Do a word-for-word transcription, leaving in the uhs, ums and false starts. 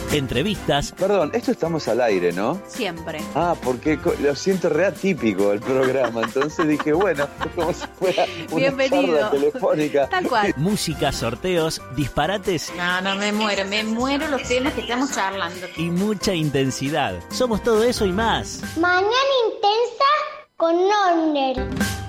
entrevistas. Perdón, esto estamos al aire, ¿no? Siempre. Ah, porque co- lo siento re atípico el programa, entonces dije, bueno, como si fuera una Bienvenido. charla telefónica. Tal cual. Música, sorteos, disparates No, no, me muero, me muero los temas que estamos charlando. y mucha intensidad. Somos todo eso y más. Mañana intensa con Norner.